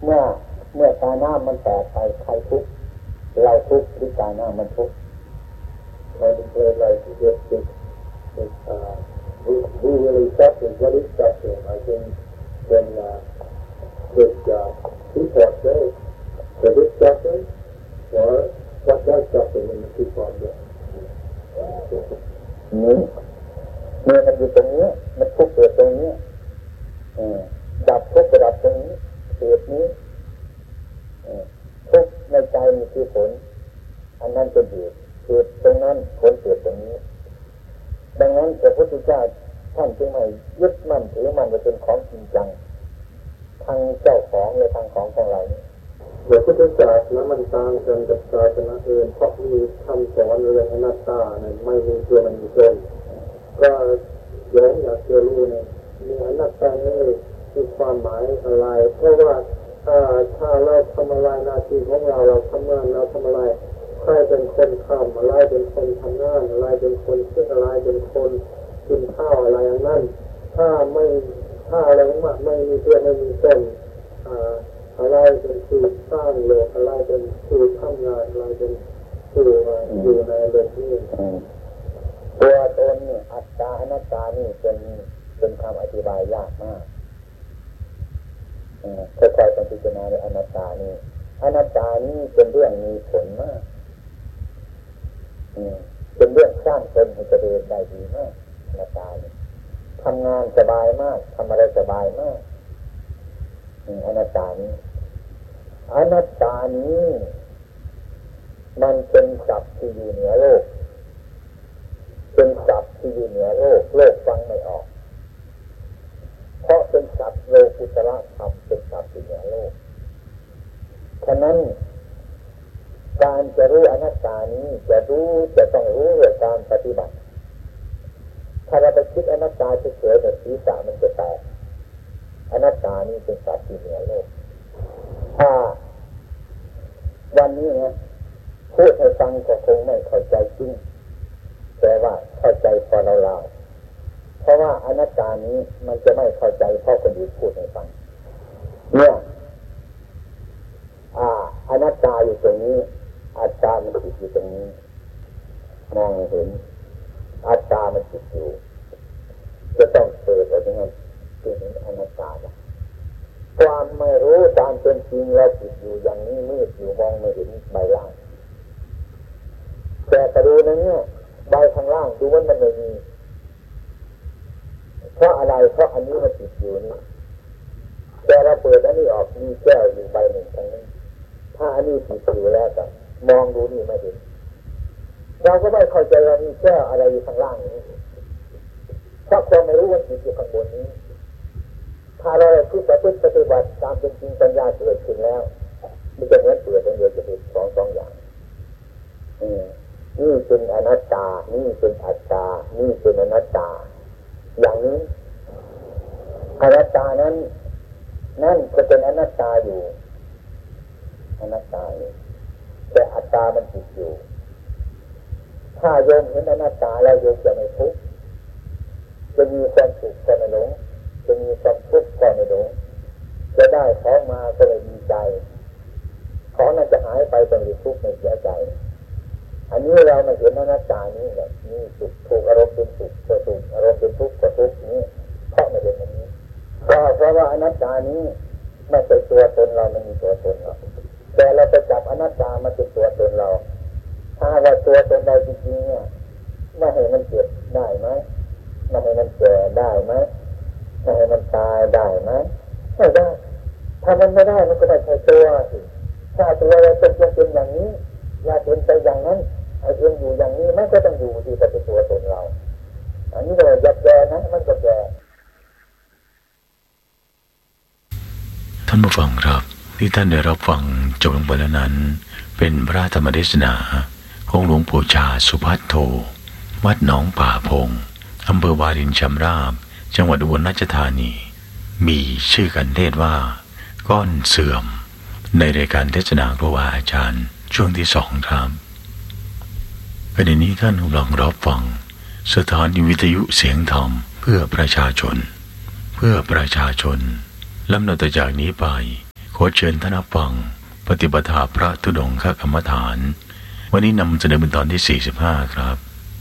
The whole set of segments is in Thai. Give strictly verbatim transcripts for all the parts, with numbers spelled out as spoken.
เมื่อเมื่อกาน้ำมันแตกไปใครทุกข์เราทุกข์หรือกาน้ำมันทุกข์เราเป็นเพื่อนเราที่เกิดขึ้น we we really suffering what is suffering I think when uh, with uh, people say that is suffering or what does suffering in the people say นี่เมื่อมันอยู่ตรงนี้มันทุกข์เกิดตรงนี้ดับทุกข์ดับตรงนี้เกิดนี้ทุกข์ในใจมีคือผลอันนั้นเป็นเหตุเกิดตรงนั้นผลเกิดตรงนี้ดังนั้นพระพุทธเจ้าท่านจึงไม่ยึดมั่นถือมันว่าเป็นของจริงจังทางเจ้าของหรือทางของของเราเนี่ยพระพุทธศาสนามันต่างกันกับศาสนาอื่นเพราะมีคำสอนเรื่องอนัตตาเนี่ยไม่มีตัวมันมีตนก็โยมอยากจะรู้เนี่ยมีอนัตตาเนี่ยมีความหมายอะไรเพราะว่าถ้าถ้าเราทำอะไรหน้าที่ของเราเราทำงานเราทำอะไรใครเป็นคนทำอะไรเป็นคนทำงานอะไรเป็นคนคิดอะไรเป็นคนกินข้าวอะไรอย่างนั้นถ้าไม่ถ้าอะไรมากไม่มีตัวไม่มีต้นอะไรเป็นผู้สร้างโลกอะไรเป็นผู้ทำงานอะไรเป็นผู้อยู่ในโลกนี้ตัวตนเนี่ยอัตตาอนัตตานี่เป็นเป็นคำอธิบายยากมากค่อยๆต้องพิจารณาในอนัตตานี่อนัตตานี่เป็นเรื่องมีผลมากเป็นเรื่องสร้างตนให้เจริญได้ดีมากอนัตตานี่ทำงานสบายมากทำอะไรสบายมากอนัตตานี้อนัตตานี้มันเป็นศัพท์ที่อยู่เหนือโลกเป็นศัพท์ที่อยู่เหนือโลกโลกฟังไม่ออกเพราะเป็นศัพท์โลกุตระธรรมเป็นศัพท์ที่เหนือโลกฉะนั้นการจะรู้อนัตตานี้จะรู้จะต้องรู้เรื่องการปฏิบัติถ้าเราไปคิดอนัตตาเฉยๆแบบศีรษะมันจะแตกอนัตตานี้เป็นศัพท์ที่เหนือโลกถ้าวันนี้นะพูดให้ฟังก็คงไม่เข้าใจจริงแต่ว่าเข้าใจพอเราๆเพราะว่าอนัตตานี้มันจะไม่เข้าใจเพราะคนอื่นพูดให้ฟังเนี่ยอ่าอนัตตาอยู่ตรงนี้อัตตามันติดอยู่ตรงนี้มองเห็นอัตตามันติดอยู่จะต้องเปิดอะไรอย่างนั้นคือเห็นอนัตตาความไม่รู้ตามเป็นจริงแล้วติดอยู่อย่างนี้มืดอยู่มองไม่เห็นใบล่างแต่กระดูนั้นเนี่ยใบข้างล่างดูว่ามันไม่มีเพราะอะไรเพราะอันนี้มันติดอยู่นี่แต่เราเปิดอันนี้ออกมีแก้วอยู่ใบหนึ่งตรงนี้ถ้าอันนี้ติดอยู่แล้วก็มองดูนี่ไม่เห็นเราก็ไม่เข้าใจว่ามีแก้วอะไรอยู่ข้างล่างนี้เพราะความไม่รู้ว่าติดอยู่ข้างบนนี้ถ้าเราคิดจะปฏิบัติตามเป็นจริงปัญญาเกิดขึ้นแล้วมันจะเหมือนเปิดเป็นเดียวจะเป็นสองสองอย่างนี่เป็นอนัตตานี่เป็นอัตตานี่เป็นอนัตตาอย่างนี้อนัตตานั้นนั่นก็เป็นอนัตตาอยู่อนัตตาอยู่แต่อัตตามันติดอยู่ถ้าโยมเห็นอนัตตาแล้วโยมจะไม่ทุกข์จะมีความสุขก็ไม่หลงจะมีความทุกข์ก็ไม่หลงจะได้ของมาก็ไม่ดีใจของนั้นจะหายไปก็ไม่ทุกข์ไม่เสียใจอันนี้เราไม่เห็นอนัตตานี้แบบนี่สุขถูกอารมณ์เป็นสุขก็สุขอารมณ์เป็นทุกข์ก็ทุกข์นี้เพราะไม่เห็นอันนี้ก็เพราะว่าอนัตตานี้ไม่ใช่ตัวตนเราไม่มีตัวตนเราแต่เราไปจับอนัตตามาเป็นตัวตนเราถ้าว่าตัวตนเราจริงๆเนี่ยไม่ให้มันเจ็บได้ไหมไม่ให้มันแก่ได้ไหมไม่ให้มันตายได้ไหมไม่ได้ถ้ามันไม่ได้มันก็ไม่ใช่ตัวสิถ้าตัวเราเป็นเป็นอย่างนี้อย่าเป็นไปอย่างนั้นไอ้เองอยู่อย่างนี้มันก็ต้องอยู่ที่เป็นตัวตนเราอันนี้เราอย่าแก่นะมันก็แก่ท่านผู้ฟังครับที่ท่านได้รับฟังจบลงไปแล้วนั้นเป็นพระธรรมเทศนาของหลวงปู่ชาสุภัทโทวัดหนองป่าพงอำเภอวารินชำราบจังหวัดอุบลราชธานีมีชื่อกันเทศว่าก้อนเสื่อมในรายการเทศนาครูบาอาจารย์ช่วงที่สองครับประเด็นนี้ท่านกำลังรับฟังสถานีวิทยุเสียงธรรมเพื่อประชาชนเพื่อประชาชนลำดับต่อจากนี้ไปขอเชิญท่านรับฟังปฏิปทาพระธุดงคกรรมฐานวันนี้นำเสนอเป็นตอนที่สี่สิบห้าครับ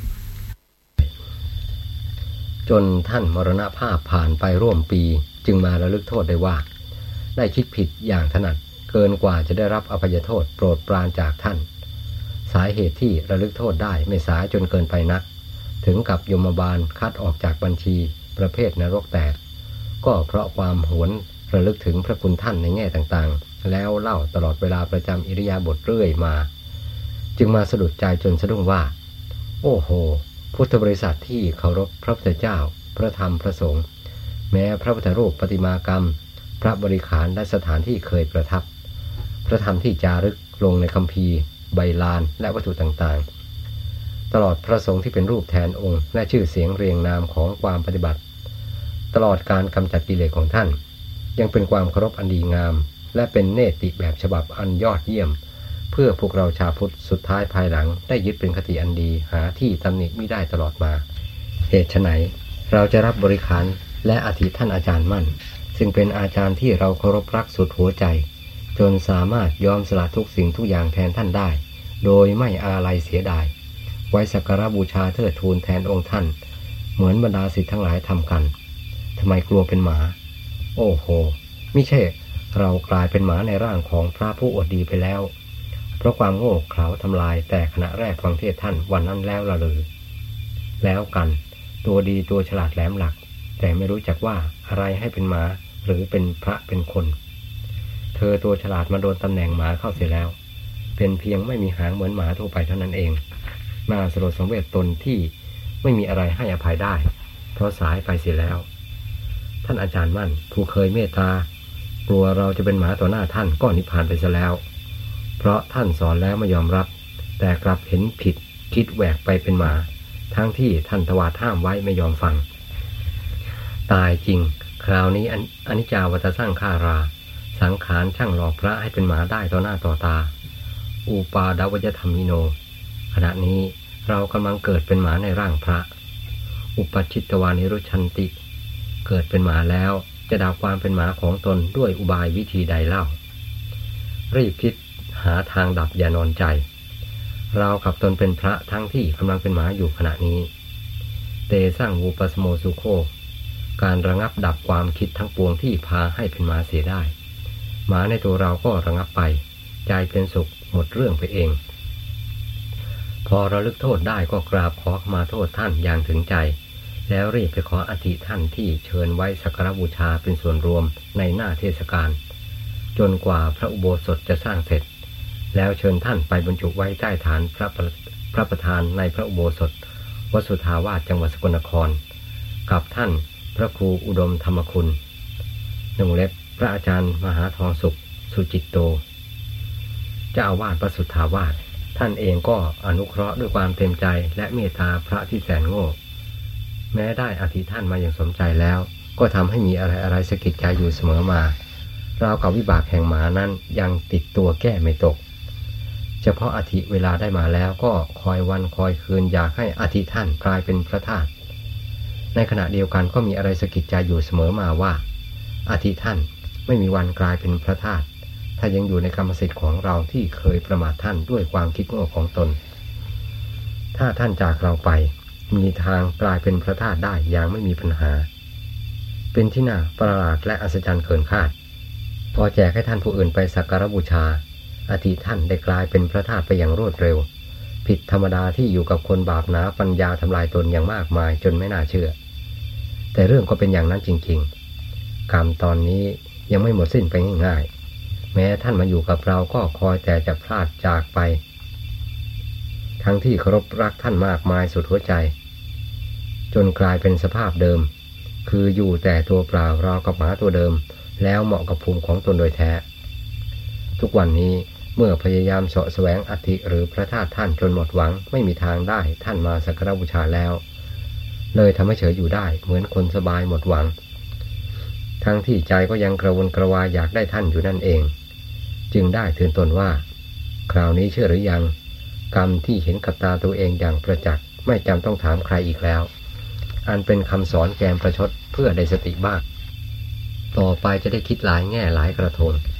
จนท่านมรณภาพผ่านไปร่วมปีจึงมาระลึกโทษได้ว่าได้คิดผิดอย่างถนัดเกินกว่าจะได้รับอภัยโทษโปรดปรานจากท่านสาเหตุที่ระลึกโทษได้ไม่สายจนเกินไปนักถึงกับยมบาลคัดออกจากบัญชีประเภทนรกแตกก็เพราะความหวนระลึกถึงพระคุณท่านในแง่ต่างๆแล้วเล่าตลอดเวลาประจำอิริยาบถเรื่อยมาจึงมาสะดุดใจจนสะดุ้งว่าโอ้โหพุทธบริษัทที่เคารพพระพุทธเจ้าพระธรรมพระสงฆ์แม้พระพุทธรูปประติมากรรมพระบริขารและสถานที่เคยประทับพระธรรมที่จารึกลงในคัมภีร์ใบลานและวัตถุต่างๆตลอดพระสงฆ์ที่เป็นรูปแทนองค์และชื่อเสียงเรียงนามของความปฏิบัติตลอดการกำจัดกิเลสของท่านยังเป็นความเคารพอันดีงามและเป็นเนติแบบฉบับอันยอดเยี่ยมเพื่อพวกเราชาวพุทธสุดท้ายภายหลังได้ยึดเป็นคติอันดีหาที่ตำหนิไม่ได้ตลอดมาเหตุไฉนเราจะรับบริขารและอาทิท่านอาจารย์มั่นซึ่งเป็นอาจารย์ที่เราเคารพรักสุดหัวใจจนสามารถยอมสละทุกสิ่งทุกอย่างแทนท่านได้โดยไม่อาลัยเสียดายไว้สักการะบูชาเทิดทูนแทนองค์ท่านเหมือนบรรดาศิษย์ทั้งหลายทำกันทำไมกลัวเป็นหมาโอ้โหไม่ใช่เรากลายเป็นหมาในร่างของพระผู้อวดดีไปแล้วเพราะความโง่เขลาทำลายแต่ขณะแรกฟังเทศท่านวันนั้นแล้วละเลยแล้วกันตัวดีตัวฉลาดแหลมหลักแต่ไม่รู้จักว่าอะไรให้เป็นหมาหรือเป็นพระเป็นคนเธอตัวฉลาดมาโดนตำแหน่งหมาเข้าเสียแล้วเป็นเพียงไม่มีหางเหมือนหมาทั่วไปเท่านั้นเองน่าสลดสังเวชตนที่ไม่มีอะไรให้อภัยได้เพราะสายไปเสียแล้วท่านอาจารย์มั่นผู้เคยเมตตากลัวเราจะเป็นหมาต่อหน้าท่านก็นิพพานไปซะแล้วเพราะท่านสอนแล้วไม่ยอมรับแต่กลับเห็นผิดคิดแหวกไปเป็นหมาทั้งที่ท่านตวาดห้ามไว้ไม่ยอมฟังตายจริงคราวนี้อนิจจาวัฏสร้างฆาราสังขารช่างหลอกพระให้เป็นหมาได้ต่อหน้าต่อตาอุปาดาวยธรรมิโนขณะนี้เรากำลังเกิดเป็นหมาในร่างพระอุปชิตตวานิรุชันติเกิดเป็นหมาแล้วจะดับความเป็นหมาของตนด้วยอุบายวิธีใดเล่ารีบคิดหาทางดับอย่านอนใจเรากับตนเป็นพระทั้งที่กำลังเป็นหมาอยู่ขณะนี้เตสร้างวูปสโมสุโคการระงับดับความคิดทั้งปวงที่พาให้เป็นหมาเสียได้หมาในตัวเราก็ระงับไปใจเป็นสุขหมดเรื่องไปเองพอระลึกโทษได้ก็กราบขอขมาโทษท่านอย่างถึงใจแล้วรีบไปขออธิท่านที่เชิญไว้สักการบูชาเป็นส่วนรวมในหน้าเทศกาลจนกว่าพระอุโบสถจะสร้างเสร็จแล้วเชิญท่านไปบรรจุไว้ใต้ฐานพระพระประธานในพระอุโบสถวัดสุทาวาสจังหวัดสกลนครกับท่านพระครูอุดมธรรมคุณหนึ่งเล็บพระอาจารย์มหาทองสุขสุจิตโตเจ้าอาวาสวัดสุทาวาสท่านเองก็อนุเคราะห์ด้วยความเต็มใจและเมตตาพระที่แสนโง่แม้ได้อธิท่านมาอย่างสมใจแล้วก็ทำให้มีอะไรอะไรสะกิดใจอยู่เสมอมาราวกับวิบากแห่งหมานั้นยังติดตัวแก้ไม่ตกเฉพาะอธิเวลาได้มาแล้วก็คอยวันคอยคืนอยากให้อธิท่านกลายเป็นพระธาตุในขณะเดียวกันก็มีอะไรสะกิดใจอยู่เสมอมาว่าอธิท่านไม่มีวันกลายเป็นพระธาตุถ้ายังอยู่ในกรรมสิทธิ์ของเราที่เคยประมาทท่านด้วยความคิดโง่ของตนถ้าท่านจากเราไปมีทางกลายเป็นพระธาตุได้อย่างไม่มีปัญหาเป็นที่น่าประหลาดและอัศจรรย์เกินคาดพอแจกให้ท่านผู้อื่นไปสักการบูชาอธิท่านได้กลายเป็นพระธาตุไปอย่างรวดเร็วผิดธรรมดาที่อยู่กับคนบาปหนาปัญญาทำลายตนอย่างมากมายจนไม่น่าเชื่อแต่เรื่องก็เป็นอย่างนั้นจริงๆกรรมตอนนี้ยังไม่หมดสิ้นไปง่ายๆแม้ท่านมาอยู่กับเราก็คอยแต่จะพลาดจากไปทั้งที่เคารพรักท่านมากมายสุดหัวใจจนกลายเป็นสภาพเดิมคืออยู่แต่ตัวเปล่าราวกับหมาตัวเดิมแล้วเหมาะกับภูมิของตนโดยแท้ทุกวันนี้เมื่อพยายามเสาะแสวงอธิหรือพระธาตุท่านจนหมดหวังไม่มีทางได้ท่านมาสักการบูชาแล้วเลยทำให้เฉยอยู่ได้เหมือนคนสบายหมดหวังทั้งที่ใจก็ยังกระวนกระวายอยากได้ท่านอยู่นั่นเองจึงได้เตือนตนว่าคราวนี้เชื่อหรือยังกรรมที่เห็นกับตาตัวเองอย่างประจักษ์ไม่จำต้องถามใครอีกแล้วอันเป็นคำสอนแกมประชดเพื่อได้สติบ้างต่อไปจะได้คิดหลายแง่หลายกระทง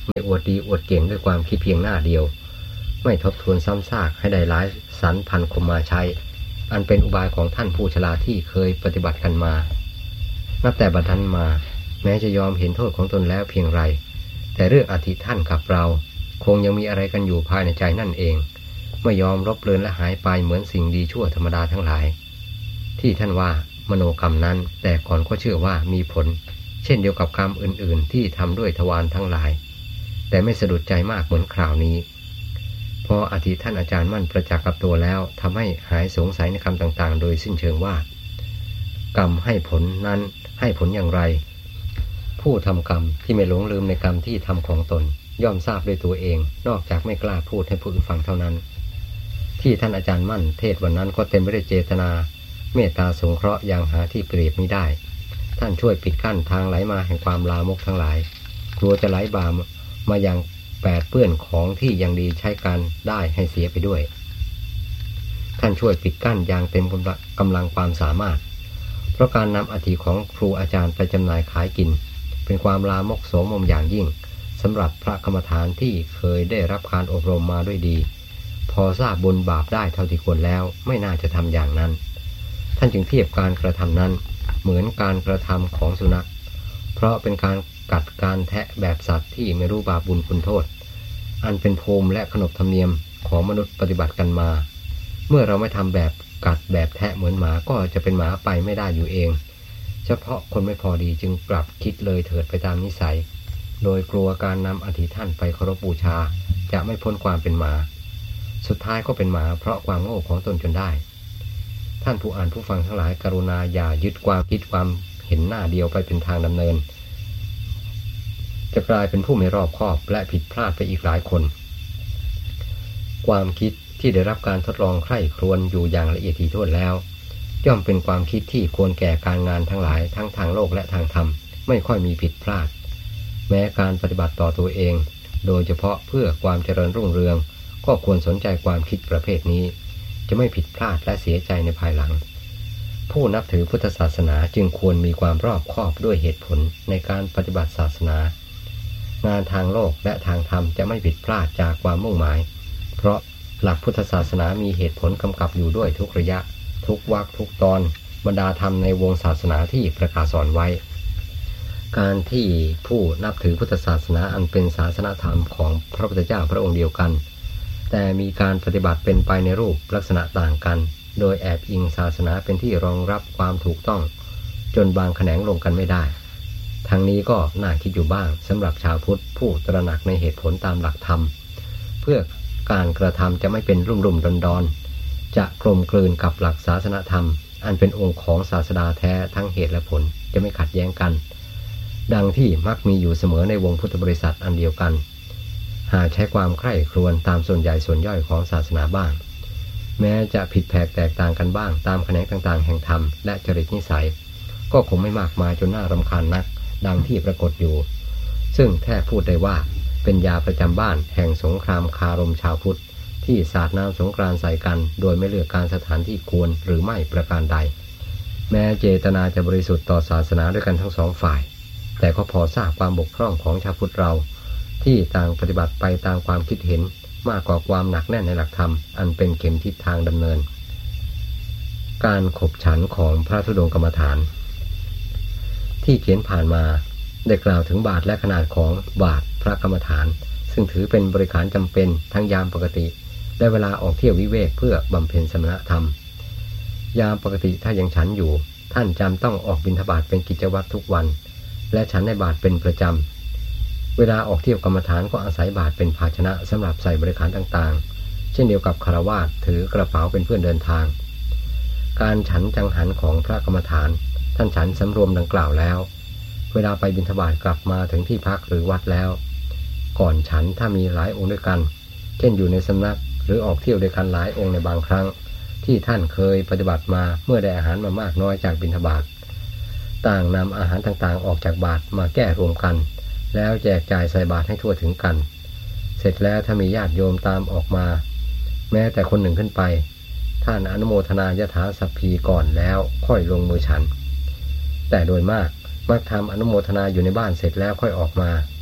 ไม่อวดดีอวดเก่งด้วยความคิดเพียงหน้าเดียวไม่ทบทวนซ้ำซากให้ได้หลายสรรพันคมมาใช้อันเป็นอุบายของท่านผู้ฉลาดที่เคยปฏิบัติกันมานับแต่บัดนั้นมาแม้จะยอมเห็นโทษของตนแล้วเพียงไรแต่เรื่องอธิท่านกับเราคงยังมีอะไรกันอยู่ภายในใจนั่นเองไม่ยอมลบเลือนและหายไปเหมือนสิ่งดีชั่วธรรมดาทั้งหลายที่ท่านว่ามโนกรรมนั้นแต่ก่อนก็เชื่อว่ามีผลเช่นเดียวกับกรรมอื่นๆที่ทำด้วยทวารทั้งหลายแต่ไม่สะดุดใจมากเหมือนคราวนี้พออธิท่านอาจารย์มั่นประจักษ์กับตัวแล้วทำให้หายสงสัยในคำต่างๆโดยสิ้นเชิงว่ากรรมให้ผลนั้นให้ผลอย่างไรผู้ทำกรรมที่ไม่หลงลืมในกรรมที่ทำของตนย่อมทราบด้วยตัวเองนอกจากไม่กล้าพูดให้ผู้อื่นฟังเท่านั้นที่ท่านอาจารย์มั่นเทศวันนั้นก็เต็มไปด้วยเจตนาเมตตาสงเคราะห์อย่างหาที่เปรียบมิได้ท่านช่วยปิดกั้นทางไหลมาแห่งความลามกทั้งหลายกลัวจะไหลบามาอย่างแปดเปื้อนของที่ยังดีใช้การได้ให้เสียไปด้วยท่านช่วยปิดกั้นอย่างเต็มกำลังความสามารถเพราะการนำอธิของครูอาจารย์ไปจำหน่ายขายกินเป็นความลามกโสมมอย่างยิ่งสำหรับพระกรรมฐานที่เคยได้รับการอบรมมาด้วยดีพอทราบบุญบาปได้เท่าที่ควรแล้วไม่น่าจะทำอย่างนั้นท่านจึงเทียบการกระทำนั้นเหมือนการกระทำของสุนัขเพราะเป็นการกัดการแทะแบบสัตว์ที่ไม่รู้บาปบุญคุณโทษอันเป็นภูมิและขนบธรรมเนียมของมนุษย์ปฏิบัติกันมาเมื่อเราไม่ทำแบบกัดแบบแทะเหมือนหมาก็จะเป็นหมาไปไม่ได้อยู่เองเฉพาะคนไม่พอดีจึงปรับคิดเลยเถิดไปตามนิสัยโดยกลัวการนำอธิท่านไปเคารพบูชาจะไม่พ้นความเป็นหมาสุดท้ายก็เป็นหมาเพราะความโง่ของตนจนได้ท่านผู้อ่านผู้ฟังทั้งหลายกรุณาอย่ายึดความคิดความเห็นหน้าเดียวไปเป็นทางดำเนินจะกลายเป็นผู้ไม่รอบคอบและผิดพลาดไปอีกหลายคนความคิดที่ได้รับการทดลองใคร่ครวญอยู่อย่างละเอียดถี่ถ้วนแล้วย่อมเป็นความคิดที่ควรแก่การงานทั้งหลายทั้งทางโลกและทางธรรมไม่ค่อยมีผิดพลาดแม้การปฏิบัติต่อตัวเองโดยเฉพาะเพื่อความเจริญรุ่งเรืองก็ควรสนใจความคิดประเภทนี้จะไม่ผิดพลาดและเสียใจในภายหลังผู้นับถือพุทธศาสนาจึงควรมีความรอบคอบด้วยเหตุผลในการปฏิบัติศาสนางานทางโลกและทางธรรมจะไม่ผิดพลาดจากความมุ่งหมายเพราะหลักพุทธศาสนามีเหตุผลกำกับอยู่ด้วยทุกระยะทุกวรรคทุกตอนบรรดาธรรมในวงศาสนาที่ประกาศสอนไว้การที่ผู้นับถือพุทธศาสนาอันเป็นศาสนธรรมของพระพุทธเจ้าพระองค์เดียวกันแต่มีการปฏิบัติเป็นไปในรูปลักษณะต่างกันโดยแอบอิงศาสนาเป็นที่รองรับความถูกต้องจนบางแขนงลงกันไม่ได้ทั้งนี้ก็น่าคิดอยู่บ้างสำหรับชาวพุทธผู้ตระหนักในเหตุผลตามหลักธรรมเพื่อการกระทำจะไม่เป็นรุ่มรุ่มดอนดอนจะกลมกลืนกับหลักศาสนธรรมอันเป็นองค์ของศาสดาแท้ทั้งเหตุและผลจะไม่ขัดแย้งกันดังที่มักมีอยู่เสมอในวงพุทธบริษัทอันเดียวกันหากใช้ความใคร่ครวญตามส่วนใหญ่ส่วนย่อยของศาสนาบ้างแม้จะผิดแผกแตกต่างกันบ้างตามแขนงต่างๆแห่งธรรมและจริตนิสัยก็คงไม่มากมายจนน่ารำคาญนักดังที่ปรากฏอยู่ซึ่งแท้พูดได้ว่าเป็นยาประจำบ้านแห่งสงครามคารมชาวพุทธที่สาดน้ำสงกรานต์ใส่กันโดยไม่เลือกการสถานที่ควรหรือไม่ประการใดแม้เจตนาจะบริสุทธิ์ต่อศาสนาด้วยกันทั้งสองฝ่ายแต่ก็พอทราบความบกพร่องของชาวพุทธเราที่ต่างปฏิบัติไปตามความคิดเห็นมากกว่าความหนักแน่นในหลักธรรมอันเป็นเข็มทิศทางดำเนินการขบฉันของพระธุดงค์กรรมฐานที่เขียนผ่านมาได้กล่าวถึงบาทและขนาดของบาทพระกรรมฐานซึ่งถือเป็นบริการจำเป็นทั้งยามปกติและเวลาออกเที่ยววิเวกเพื่อบำเพ็ญสมณธรรมยามปกติถ้ายังฉันอยู่ท่านจำต้องออกบิณฑบาตเป็นกิจวัตรทุกวันและฉันในบาทเป็นประจำเวลาออกเที่ยวกรรมฐานก็อาศัยบาทเป็นภาชนะสำหรับใส่บริการต่างๆเช่นเดียวกับฆราวาสถือกระเป๋าเป็นเพื่อนเดินทางการฉันจังหันของพระกรรมฐานท่านฉันสำรวมดังกล่าวแล้วเวลาไปบิณฑบาตกลับมาถึงที่พักหรือวัดแล้วก่อนฉันถ้ามีหลายองค์ด้วยกันเช่นอยู่ในสำนักหรือออกเที่ยวด้วยกันหลายองค์ในบางครั้งที่ท่านเคยปฏิบัติมาเมื่อได้อาหารมามากน้อยจากบิณฑบาตต่างนำอาหารต่างๆออกจากบาตรมาแก้รวมกันแล้วแจกจ่ายใส่บาตรให้ทั่วถึงกันเสร็จแล้วถ้ามีญาติโยมตามออกมาแม้แต่คนหนึ่งขึ้นไปท่านอนุโมทนายถาสัพพีก่อนแล้วค่อยลงมือฉันแต่โดยมากมักทำอนุโมทนาอยู่ในบ้านเสร็จแล้วค่อยออกมา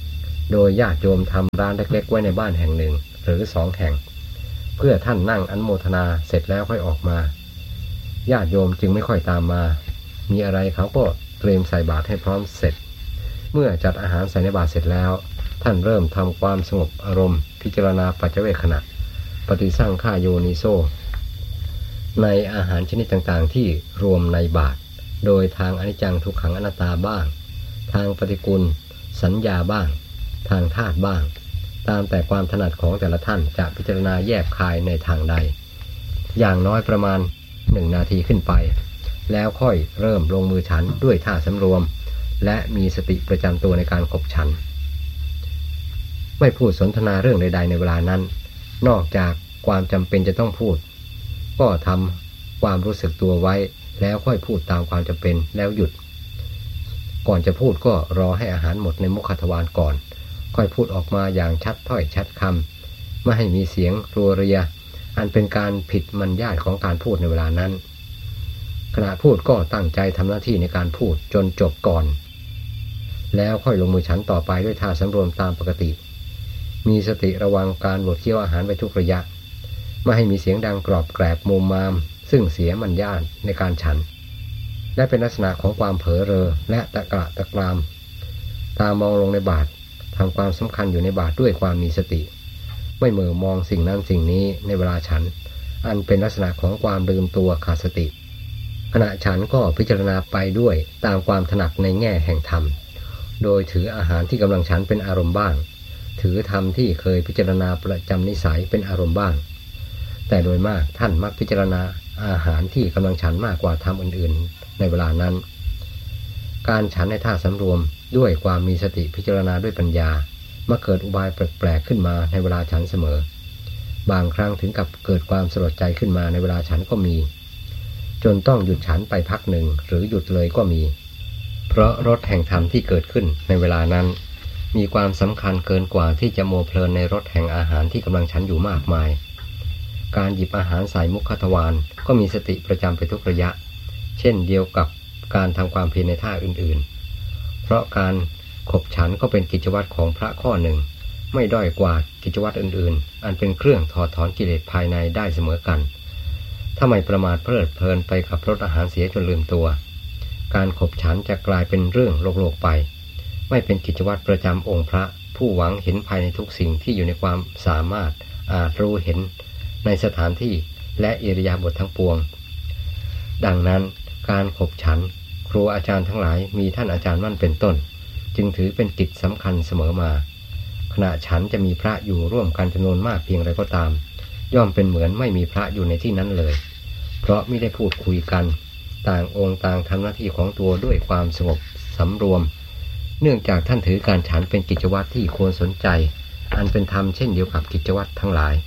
โดยญาติโยมทำร้านเล็กๆไว้ในบ้านแห่งหนึ่งหรือสองแห่งเพื่อท่านนั่งอนุโมทนาเสร็จแล้วค่อยออกมาญาติโยมจึงไม่ค่อยตามมามีอะไรเขาก็เตรียมใส่บาตรให้พร้อมเสร็จเมื่อจัดอาหารใส่ในบาตรเสร็จแล้วท่านเริ่มทำความสงบอารมณ์พิจารณาปัจเจเวคขณะปฏิสังขารโยนิโสในอาหารชนิดต่างๆที่รวมในบาตรโดยทางอนิจจังทุกขังอนัตตาบ้างทางปฏิกูลสัญญาบ้างทางธาตุบ้างตามแต่ความถนัดของแต่ละท่านจะพิจารณาแยบคายในทางใดอย่างน้อยประมาณหนึ่งนาทีขึ้นไปแล้วค่อยเริ่มลงมือฉันด้วยท่าสำรวมและมีสติประจำตัวในการขบฉันไม่พูดสนทนาเรื่องใดๆในเวลานั้นนอกจากความจำเป็นจะต้องพูดก็ทำความรู้สึกตัวไว้แล้วค่อยพูดตามความจำเป็นแล้วหยุดก่อนจะพูดก็รอให้อาหารหมดในมุขทวารก่อนค่อยพูดออกมาอย่างชัดถ้อยชัดคำไม่ให้มีเสียงรัวเรียอันเป็นการผิดมัญญาตของการพูดในเวลานั้นขณะพูดก็ตั้งใจทำหน้าที่ในการพูดจนจบก่อนแล้วค่อยลงมือฉันต่อไปด้วยท่าสำรวมตามปกติมีสติระวังการบดเคี้ยวอาหารไปทุกระยะไม่ให้มีเสียงดังกรอบแกรบมุมมามซึ่งเสียมัญญาตในการฉันและเป็นลักษณะของความเผลอเรอและตะกระตะกรามตามองลงในบาตรทำความสำคัญอยู่ในบาตรด้วยความมีสติไม่เหม่อมองสิ่งนั้นสิ่งนี้ในเวลาฉันอันเป็นลักษณะของความลืมตัวขาดสติขณะฉันก็พิจารณาไปด้วยตามความถนัดในแง่แห่งธรรมโดยถืออาหารที่กำลังฉันเป็นอารมณ์บ้างถือธรรมที่เคยพิจารณาประจำนิสัยเป็นอารมณ์บ้างแต่โดยมากท่านมักพิจารณาอาหารที่กำลังฉันมากกว่าธรรมอื่นๆในเวลานั้นการฉันในท่าสำรวมด้วยความมีสติพิจารณาด้วยปัญญามาเกิดอุบายแปลกๆขึ้นมาในเวลาฉันเสมอบางครั้งถึงกับเกิดความสลดใจขึ้นมาในเวลาฉันก็มีจนต้องหยุดฉันไปพักหนึ่งหรือหยุดเลยก็มีเพราะรสแห่งธรรมที่เกิดขึ้นในเวลานั้นมีความสำคัญเกินกว่าที่จะโมเพลินในรสแห่งอาหารที่กำลังฉันอยู่มากมายการหยิบอาหารใส่มุขทวารก็มีสติประจำไปทุกระยะเช่นเดียวกับการทำความเพียรในท่าอื่นๆเพราะการขบฉันก็เป็นกิจวัตรของพระข้อหนึ่งไม่ด้อยกว่ากิจวัตรอื่นๆอันเป็นเครื่องถอดถอนกิเลสภายในได้เสมอกันถ้าไม่ประมาทเพลิดเพลินไปกับรสอาหารเสียจนลืมตัวการขบฉันจะกลายเป็นเรื่องโลกๆไปไม่เป็นกิจวัตรประจำองค์พระผู้หวังเห็นภายในทุกสิ่งที่อยู่ในความสามารถอาจรู้เห็นในสถานที่และอิริยาบถทั้งปวงดังนั้นการขบฉันครูอาจารย์ทั้งหลายมีท่านอาจารย์มั่นเป็นต้นจึงถือเป็นกิจสำคัญเสมอมาขณะฉันจะมีพระอยู่ร่วมกันจำนวนมากเพียงไรก็ตามย่อมเป็นเหมือนไม่มีพระอยู่ในที่นั้นเลยเพราะไม่ได้พูดคุยกันต่างองค์ต่างทำหน้าที่ของตัวด้วยความสงบสำรวมเนื่องจากท่านถือการฉันเป็นกิจวัตรที่ควรสนใจอันเป็นธรรมเช่นเดียวกับกิจวัตรทั้งหลาย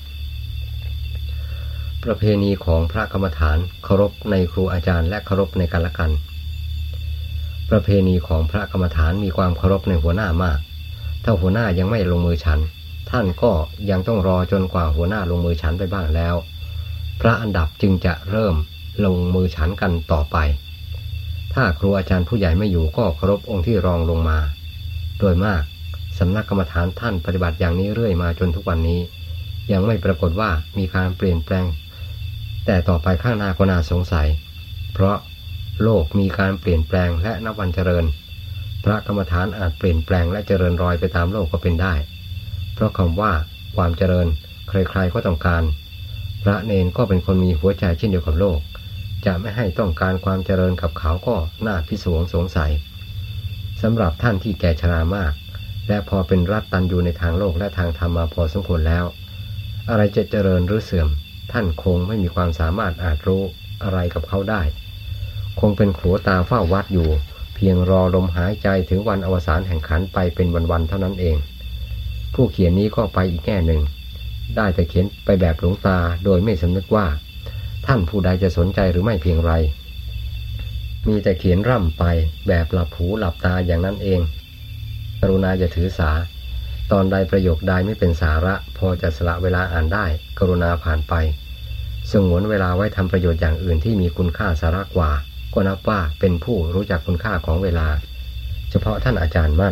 ประเพณีของพระกรรมฐานเคารพในครูอาจารย์และเคารพในกันและกันประเพณีของพระกรรมฐานมีความเคารพในหัวหน้ามากถ้าหัวหน้ายังไม่ลงมือฉันท่านก็ยังต้องรอจนกว่าหัวหน้าลงมือฉันไปบ้างแล้วพระอันดับจึงจะเริ่มลงมือฉันกันต่อไปถ้าครูอาจารย์ผู้ใหญ่ไม่อยู่ก็เคารพองค์ที่รองลงมาโดยมากสำนักกรรมฐานท่านปฏิบัติอย่างนี้เรื่อยมาจนทุกวันนี้ยังไม่ปรากฏว่ามีการเปลี่ยนแปลงแต่ต่อไปข้างหน้าก็น่าสงสัยเพราะโลกมีการเปลี่ยนแปลงและนับวันเจริญพระกรรมฐานอาจเปลี่ยนแปลงและเจริญรอยไปตามโลกก็เป็นได้เพราะคำว่าความเจริญใครๆก็ต้องการพระเนนก็เป็นคนมีหัวใจเช่นเดียวกับโลกจะไม่ให้ต้องการความเจริญกับเขาก็น่าพิศวงสงสัยสำหรับท่านที่แก่ชรามากและพอเป็นรัตตัญญูในทางโลกและทางธรรมมาพอสมควรแล้วอะไรจะเจริญหรือเสื่อมท่านคงไม่มีความสามารถอาจรู้อะไรกับเขาได้คงเป็นขัวตาเฝ้าวัดอยู่เพียงรอลมหายใจถึงวันอวสานแห่งขันไปเป็นวันๆเท่านั้นเองผู้เขียนนี้ก็ไปอีกแง่หนึ่งได้แต่เขียนไปแบบหลวงตาโดยไม่สำนึกว่าท่านผู้ใดจะสนใจหรือไม่เพียงไรมีแต่เขียนร่ำไปแบบหลับหูหลับตาอย่างนั้นเองกรุณาอย่าถือสาตอนใดประโยคใดไม่เป็นสาระพอจะสละเวลาอ่านได้กรุณาผ่านไปสงวนเวลาไว้ทำประโยชน์อย่างอื่นที่มีคุณค่าสาระกว่าก็นับว่าเป็นผู้รู้จักคุณค่าของเวลาเฉพาะท่านอาจารย์มั่น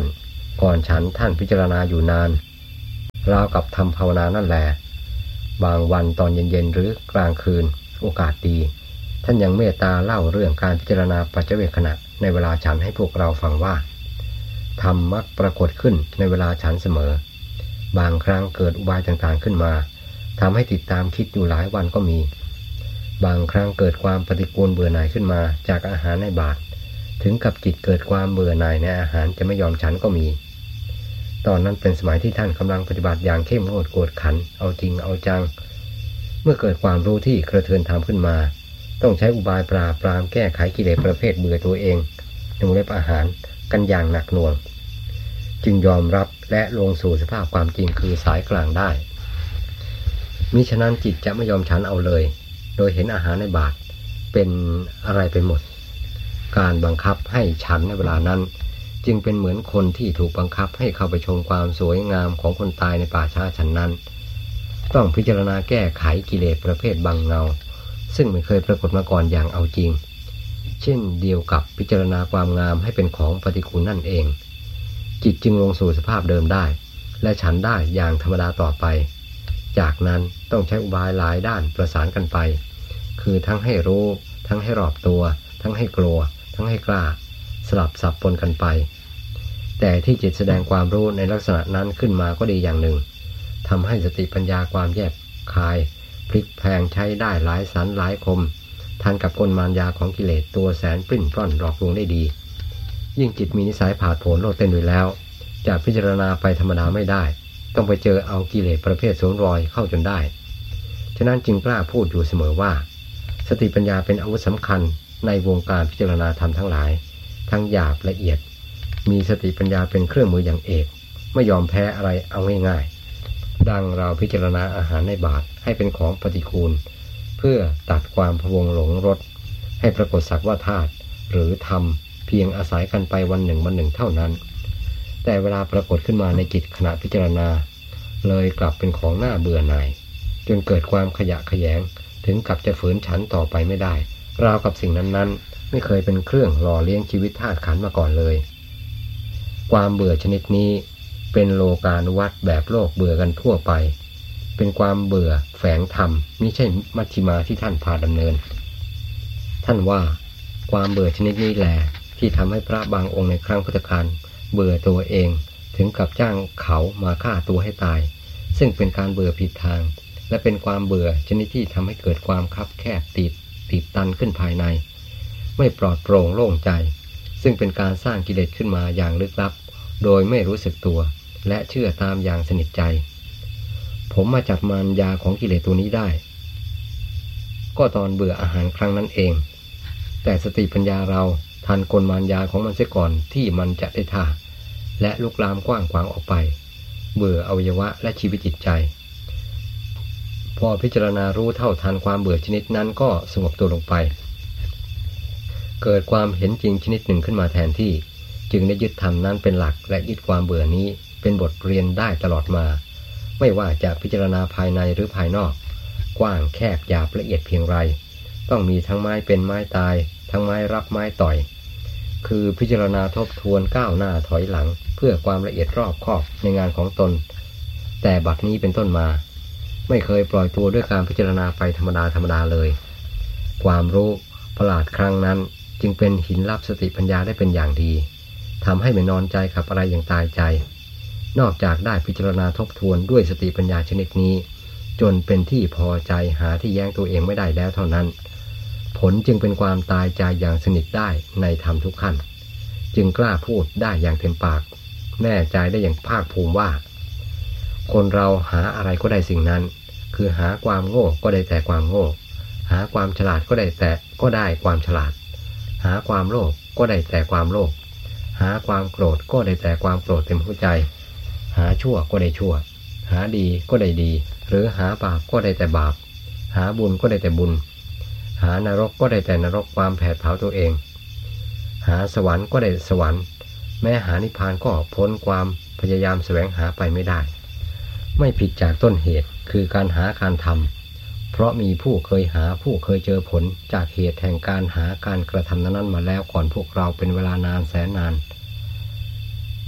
ก่อนฉันท่านพิจารณาอยู่นานราวกับทำภาวนานั่นแหละบางวันตอนเย็นๆหรือกลางคืนโอกาสดีท่านยังเมตตาเล่าเรื่องการพิจารณาปัจเจเวคขณะในเวลาฉันให้พวกเราฟังว่าธรรมมักปรากฏขึ้นในเวลาฉันเสมอบางครั้งเกิดอุบายต่างๆขึ้นมาทำให้ติดตามคิดอยู่หลายวันก็มีบางครั้งเกิดความปฏิกูลเบื่อหน่ายขึ้นมาจากอาหารในบาตรถึงกับจิตเกิดความเบื่อหน่ายในอาหารจะไม่ยอมฉันก็มีตอนนั้นเป็นสมัยที่ท่านกำลังปฏิบัติอย่างเข้มงวดกวดขันเอาจริงเอาจังเมื่อเกิดความรู้ที่กระเทือนธรรมขึ้นมาต้องใช้อุบายปราบปรามแก้ไขกิเลสประเภทเบื่อตัวเองในวงเล็บอาหารกันอย่างหนักหน่วงจึงยอมรับและลงสู่สภาพความจริงคือสายกลางได้มิฉะนั้นจิตจะไม่ยอมฉันเอาเลยโดยเห็นอาหารในบาตรเป็นอะไรไปหมดการบังคับให้ฉันในเวลานั้นจึงเป็นเหมือนคนที่ถูกบังคับให้เข้าไปชมความสวยงามของคนตายในป่าช้าฉันนั้นต้องพิจารณาแก้ไขกิเลสประเภทบังเงาซึ่งไม่เคยปรากฏมาก่อนอย่างเอาจริงเช่นเดียวกับพิจารณาความงามให้เป็นของปฏิกูลนั่นเองจิตจึงลงสู่สภาพเดิมได้และฉันได้อย่างธรรมดาต่อไปจากนั้นต้องใช้อุบายหลายด้านประสานกันไปคือทั้งให้รู้ทั้งให้รอบตัวทั้งให้กลัวทั้งให้กล้าสลับสับปนกันไปแต่ที่จิตแสดงความรู้ในลักษณะนั้นขึ้นมาก็ดีอย่างหนึ่งทำให้สติปัญญาความแยบคายพลิกแพลงใช้ได้หลายสันหลายคมทันกับกลมารยาของกิเลสตัวแสนปริ้นปล้อนหลอกลวงได้ดียิ่งจิตมีนิสัยผาดโผนโลดเต้นด้วยแล้วจะพิจารณาไปธรรมดาไม่ได้ต้องไปเจอเอากิเลสประเภทสวมรอยเข้าจนได้ฉะนั้นจึงกล้าพูดอยู่เสมอว่าสติปัญญาเป็นอาวุธสำคัญในวงการพิจารณาธรรมทั้งหลายทั้งหยาบละเอียดมีสติปัญญาเป็นเครื่องมืออย่างเอกไม่ยอมแพ้อะไรเอาง่ายๆดังเราพิจารณาอาหารในบาตรให้เป็นของปฏิกูลเพื่อตัดความพะวงหลงรสให้ปรากฏสักว่าธาตุหรือธรรมเพียงอาศัยกันไปวันหนึ่งวันหนึ่งเท่านั้นแต่เวลาปรากฏขึ้นมาในจิตขณะพิจารณาเลยกลับเป็นของน่าเบื่อหน่ายจนเกิดความขยะแขยงถึงกับจะฝืนฉันต่อไปไม่ได้ราวกับสิ่งนั้นๆไม่เคยเป็นเครื่องหล่อเลี้ยงชีวิตธาตุขันธ์มาก่อนเลยความเบื่อชนิดนี้เป็นโลกานุวัตแบบโลกเบื่อกันทั่วไปเป็นความเบื่อแฝงธรรมมิใช่มัชฌิมาที่ท่านพาดำเนินท่านว่าความเบื่อชนิดนี้แหละที่ทำให้พระบางองค์ในครั้งพุทธกาลเบื่อตัวเองถึงกับจ้างเขามาฆ่าตัวให้ตายซึ่งเป็นการเบื่อผิดทางและเป็นความเบื่อชนิดที่ทำให้เกิดความคับแคบติดติดตันขึ้นภายในไม่ปลอดโปร่งโล่งใจซึ่งเป็นการสร้างกิเลสขึ้นมาอย่างลึกลับโดยไม่รู้สึกตัวและเชื่อตามอย่างสนิทใจผมมาจับมารยาของกิเลสตัวนี้ได้ก็ตอนเบื่ออาหารครั้งนั้นเองแต่สติปัญญาเราทันกลมารยาของมันเสียก่อนที่มันจะได้ท่าและลุกลามกว้างขวางออกไปเบื่ออวัยวะและชีวิตจิตใจพอพิจารณารู้เท่าทันความเบื่อชนิดนั้นก็สงบตัวลงไปเกิดความเห็นจริงชนิดหนึ่งขึ้นมาแทนที่จึงได้ยึดธรรมนั้นเป็นหลักและยึดความเบื่อนี้เป็นบทเรียนได้ตลอดมาไม่ว่าจะพิจารณาภายในหรือภายนอกกว้างแคบหยาบละเอียดเพียงไรต้องมีทั้งไม้เป็นไม้ตายทั้งไม้รับไม้ต่อยคือพิจารณาทบทวนก้าวหน้าถอยหลังเพื่อความละเอียดรอบคอบในงานของตนแต่บัดนี้เป็นต้นมาไม่เคยปล่อยตัวด้วยการพิจารณาไปธรรมดาธรรมดาเลยความรู้ประหลาดครั้งนั้นจึงเป็นหินรับสติปัญญาได้เป็นอย่างดีทำให้ไม่นอนใจกับอะไรอย่างตายใจนอกจากได้พิจารณาทบทวนด้วยสติปัญญาชนิดนี้จนเป็นที่พอใจหาที่แย้งตัวเองไม่ได้แล้วเท่านั้นผลจึงเป็นความตายใจอย่างสนิทได้ในธรรมทุกขั้นจึงกล้าพูดได้อย่างเต็มปากแน่ใจได้อย่างภาคภูมิว่าคนเราหาอะไรก็ได้สิ่งนั้นคือหาความโง่ก็ได้แต่ความโง่หาความฉลาดก็ได้แต่ก็ได้ความฉลาดหาความโลภก็ได้แต่ความโลภหาความโกรธก็ได้แต่ความโกรธเต็มหัวใจหาชั่วก็ได้ชั่วหาดีก็ได้ดีหรือหาบาปก็ได้แต่บาปหาบุญก็ได้แต่บุญหานรกก็ได้แต่นรกความแผดเผาตัวเองหาสวรรค์ก็ได้สวรรค์แม้หานิพพานก็พ้นความพยายามแสวงหาไปไม่ได้ไม่ผิดจากต้นเหตุคือการหาการทำเพราะมีผู้เคยหาผู้เคยเจอผลจากเหตุแห่งการหาการกระทำนั้นมาแล้วก่อนพวกเราเป็นเวลานานแสนนาน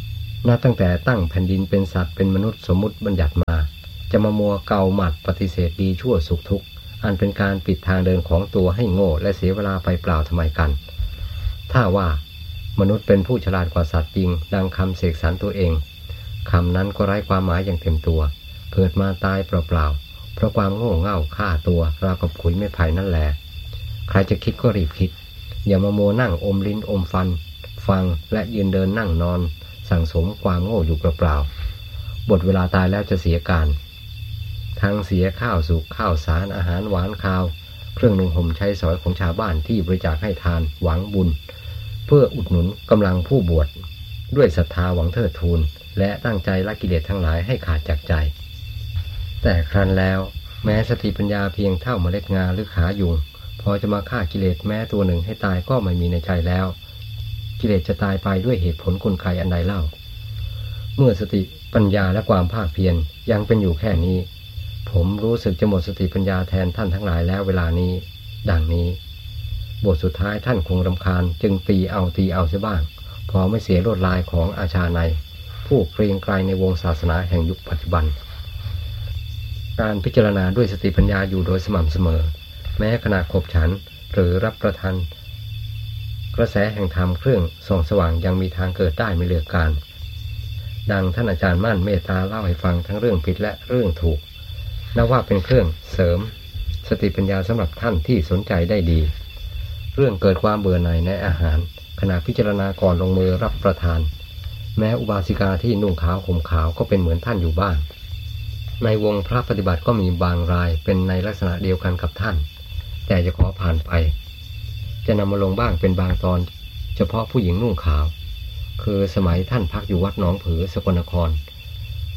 นับตั้งแต่ตั้งแผ่นดินเป็นสัตว์เป็นมนุษย์สมมุติบัญญัติมาจะมามัวเกาหมัดปฏิเสธดีชั่วสุขทุกข์อันเป็นการปิดทางเดินของตัวให้โง่และเสียเวลาไปเปล่าทำไมกันถ้าว่ามนุษย์เป็นผู้ฉลาดกว่าสัตว์จริงดังคำเสกสรรตัวเองคำนั้นก็ไร้ความหมายอย่างเต็มตัวเกิดมาตายเปล่าๆเพราะความโง่เง่าฆ่าตัวราวกับขุยไม้ไผ่นั่นแหละใครจะคิดก็รีบคิดอย่ามาโมนั่งอมลิ้นอมฟันฟังและยืนเดินนั่งนอนสั่งสมความโง่อยู่เปล่าๆบทเวลาตายแล้วจะเสียการทั้งเสียข้าวสุกข้าวสารอาหารหวานข้าวเครื่องนุ่งห่มใช้สอยของชาวบ้านที่บริจาคให้ทานหวังบุญเพื่ออุดหนุนกำลังผู้บวชด้วยศรัทธาหวังเทิดทูนและตั้งใจละกิเลสทั้งหลายให้ขาดจากใจแต่ครั้นแล้วแม้สติปัญญาเพียงเท่าเมล็ดงาหรือขายุงพอจะมาฆ่ากิเลสแม้ตัวหนึ่งให้ตายก็ไม่มีในใจแล้วกิเลสจะตายไปด้วยเหตุผลกลไกอันใดเล่าเมื่อสติปัญญาและความภาคเพียรยังเป็นอยู่แค่นี้ผมรู้สึกจะหมดสติปัญญาแทนท่านทั้งหลายแล้วเวลานี้ดังนี้บทสุดท้ายท่านคงรำคาญจึงตีเอาตีเอาเสียบ้างพอไม่เสียลวดลายของอาชาในผู้เกรียงไกรในวงศาสนาแห่งยุคปัจจุบันการพิจารณาด้วยสติปัญญาอยู่โดยสม่ำเสมอแม้ขณะขบฉันหรือรับประทานกระแสแห่งธรรมเครื่องส่องสว่างยังมีทางเกิดได้ไม่เลือกการดังท่านอาจารย์มั่นเมตตาเล่าให้ฟังทั้งเรื่องผิดและเรื่องถูกนับว่าเป็นเครื่องเสริมสติปัญญาสำหรับท่านที่สนใจได้ดีเรื่องเกิดความเบื่อหน่ายในอาหารขณะพิจารณาก่อนลงมือรับประทานแม้อุบาสิกาที่นุ่งขาวห่มขาวก็เป็นเหมือนท่านอยู่บ้างในวงพระปฏิบัติก็มีบางรายเป็นในลักษณะเดียวกันกับท่านแต่จะขอผ่านไปจะนำมาลงบ้างเป็นบางตอนเฉพาะผู้หญิงนุ่งขาวคือสมัยท่านพักอยู่วัดหนองผือสกลนคร